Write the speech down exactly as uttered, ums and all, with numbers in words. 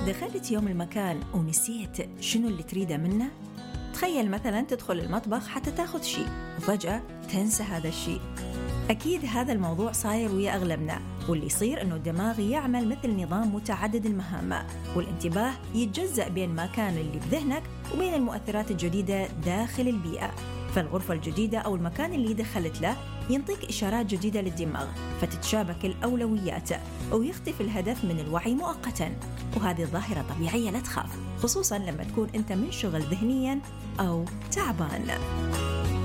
دخلت يوم المكان ونسيت شنو اللي تريده منه؟ تخيل مثلا تدخل المطبخ حتى تاخذ شيء وفجأة تنسى هذا الشيء. أكيد هذا الموضوع صاير ويا أغلبنا، واللي يصير أنه الدماغ يعمل مثل نظام متعدد المهام، والانتباه يتجزأ بين ما كان اللي بذهنك وبين المؤثرات الجديدة داخل البيئة. فالغرفة الجديدة أو المكان اللي دخلت له ينطيك إشارات جديدة للدماغ، فتتشابك الأولويات ويختفي الهدف من الوعي مؤقتا. وهذه الظاهرة طبيعية، لا تخاف، خصوصا لما تكون أنت منشغل ذهنيا أو تعبان.